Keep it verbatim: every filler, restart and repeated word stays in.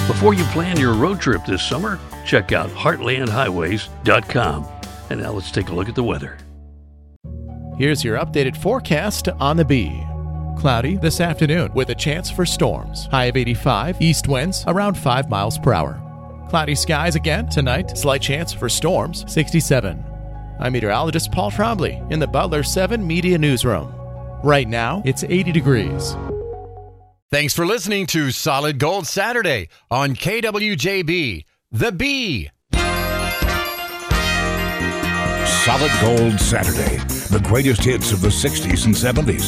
Before you plan your road trip this summer, check out heartland highways dot com. And now let's take a look at the weather. Here's your updated forecast on the Bee. Cloudy this afternoon with a chance for storms. High of eighty-five, east winds around five miles per hour. Cloudy skies again tonight, slight chance for storms, sixty-seven. I'm meteorologist Paul Trombley in the Butler seven Media Newsroom. Right now, it's eighty degrees. Thanks for listening to Solid Gold Saturday on K W J B, The Bee. Solid Gold Saturday, the greatest hits of the sixties and seventies.